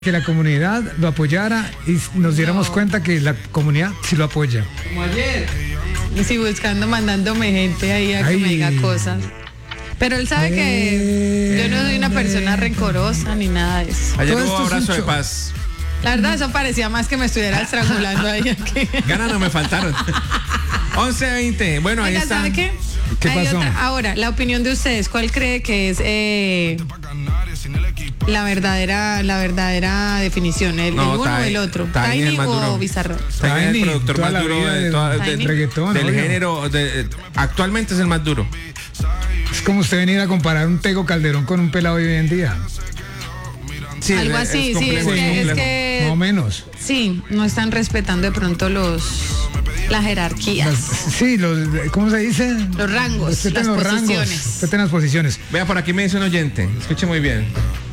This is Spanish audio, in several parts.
que la comunidad lo apoyara y nos diéramos cuenta que la comunidad sí lo apoya. Como ayer. Y sí, mandándome gente ahí a que me diga cosas. Pero él sabe que yo no soy una persona rencorosa ni nada de eso. Ayer hubo abrazo de paz. La verdad, eso parecía más que me estuviera estrangulando ahí. Ganas no me faltaron. 11:20. Bueno, ahí está. ¿Sabe qué? ¿Qué pasó? Ahora, la opinión de ustedes, ¿cuál cree que es la verdadera definición? ¿El uno o el otro? ¿Tiny o Bizarrap? Tiny es el productor toda más la duro vida del reggaetón, del obvio. género. Actualmente es el más duro. Es como usted venir a comparar un Tego Calderón con un pelado hoy en día. Sí, Algo así, sí, es que Más o menos. sí, no están respetando de pronto las jerarquías, Sí, ¿cómo se dice? los rangos, Respeten las los rangos, posiciones. respeten las posiciones. Vea, por aquí me dice un oyente. Escuche muy bien.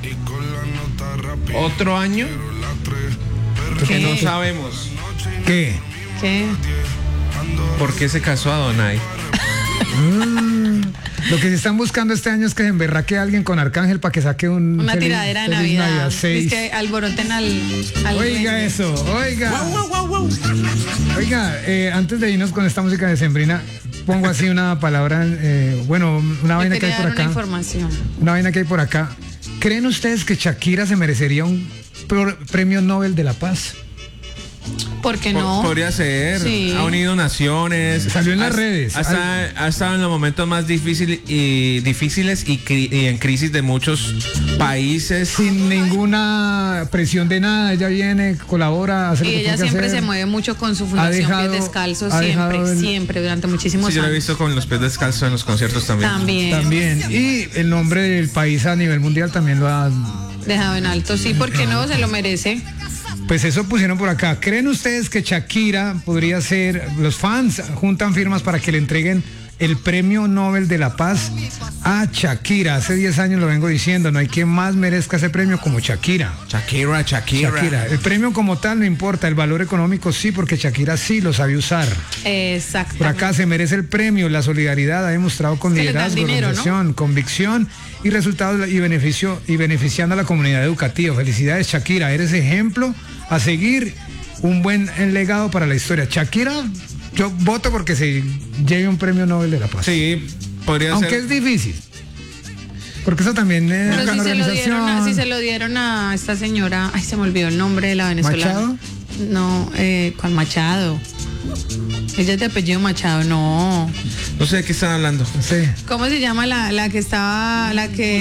¿Otro año? Que no sabemos ¿Qué? ¿Qué? por qué se casó Adonai. Lo que se están buscando este año es que se emberraque a alguien con Arcángel para que saque Una feliz- tiradera de feliz Navidad. 6. Es que alboroten al Oiga duende. eso, oiga. Oiga, antes de irnos con esta música decembrina, pongo así una palabra, una Me vaina que quería hay por dar una acá. información. Una vaina que hay por acá. ¿Creen ustedes que Shakira se merecería un premio Nobel de la Paz? ¿Por qué no? Podría ser. Sí. Ha unido naciones. Salió en las redes. Ha estado en los momentos más difíciles y en crisis de muchos países. Sin ninguna presión de nada, ella viene, colabora, hace lo Y que ella tiene que siempre hacer. se mueve mucho con su fundación dejado- Pies Descalzos, ha dejado siempre, durante muchísimos Sí, yo lo he años. visto con los pies descalzos en los conciertos también. También. Y el nombre del país a nivel mundial también lo ha... Dejado en alto, sí, porque no, se lo merece. Pues eso pusieron por acá. ¿Creen ustedes que Shakira podría ser... Los fans juntan firmas para que le entreguen el premio Nobel de la Paz a Shakira? Hace 10 años lo vengo diciendo, no hay quien más merezca ese premio como Shakira. Shakira. El premio como tal no importa, el valor económico sí, porque Shakira sí lo sabe usar. Exacto. Por acá se merece el premio, la solidaridad ha demostrado con Que le dan liderazgo, dinero, ¿no? organización, convicción y resultados y beneficiando a la comunidad educativa. Felicidades, Shakira, eres ejemplo a seguir, un buen legado para la historia. Shakira, yo voto porque se lleve un premio Nobel de la Paz. Sí, podría Aunque ser. es difícil. Porque eso también es Pero una organización. si se lo dieron a esta señora, ay, se me olvidó el nombre de la venezolana. ¿Machado? No, ¿cuál Machado? Ella es de apellido Machado, no. No sé de qué están hablando. Sí. ¿Cómo se llama la que estaba,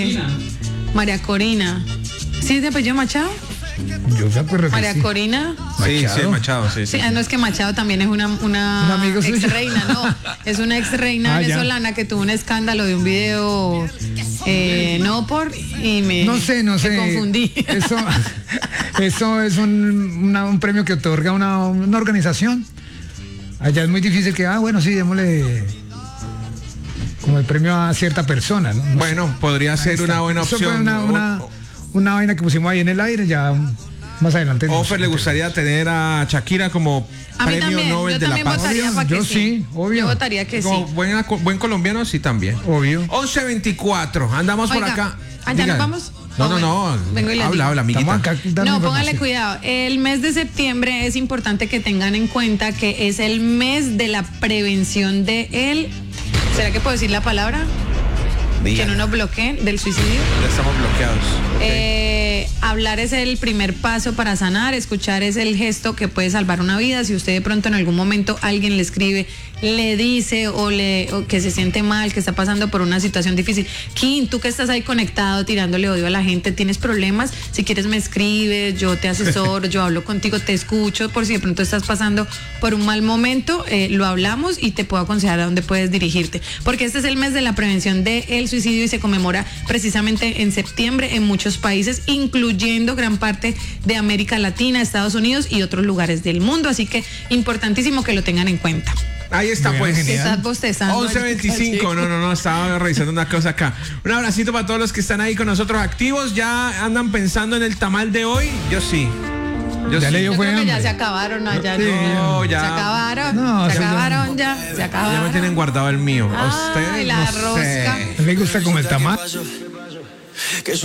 María Corina? ¿Sí es de apellido Machado? Yo me acuerdo que María sí. Corina. Sí, Machado. Machado, sí. Sí, no es que Machado también es una amigo suyo. ex reina, no, es una ex reina Ah, ya. venezolana que tuvo un escándalo de un video No sé. me confundí. Eso es un premio que otorga una organización. Allá es muy difícil que, bueno, sí, démosle como el premio a cierta persona, ¿no? Bueno, podría ser una buena Eso fue opción. una vaina que pusimos ahí en el aire, ya más adelante. Ofer, ¿le gustaría tener a Shakira como A mí premio también, Nobel yo de la también Paz? votaría para que Yo sí, obvio. Yo votaría que sí. Como buen colombiano, sí también. Obvio. 11:24. Andamos por Oiga, acá. ¿allá Diga. nos vamos? No. Vengo y les digo. Habla, amiguita. Estamos acá dando No, póngale información. cuidado. El mes de septiembre es importante que tengan en cuenta que es el mes de la prevención ¿será que puedo decir la palabra? Diga. Que no nos bloqueen del suicidio. Ya estamos bloqueados. Hablar es el primer paso para sanar, escuchar es el gesto que puede salvar una vida. Si usted de pronto en algún momento alguien le escribe, le dice o que se siente mal, que está pasando por una situación difícil, Kim, tú que estás ahí conectado tirándole odio a la gente, tienes problemas, si quieres me escribes, yo te asesoro, yo hablo contigo, te escucho, por si de pronto estás pasando por un mal momento, lo hablamos y te puedo aconsejar a dónde puedes dirigirte, porque este es el mes de la prevención del suicidio y se conmemora precisamente en septiembre en muchos países, incluyendo gran parte de América Latina, Estados Unidos y otros lugares del mundo, así que importantísimo que lo tengan en cuenta. Ahí está, Bueno, pues. genial. Estás bostezando. 11:25. No, estaba revisando una cosa acá. Un abracito para todos los que están ahí con nosotros activos. ¿Ya andan pensando en el tamal de hoy? Yo sí. Ya le dio Yo fue creo que ya hambre. se acabaron allá. Sí, no, ya. Se acabaron. No, se sí, acabaron ya. Se acabaron. Ya me tienen guardado el mío. A Ay, ustedes la no rosca. sé. ¿Le gusta como el tamal?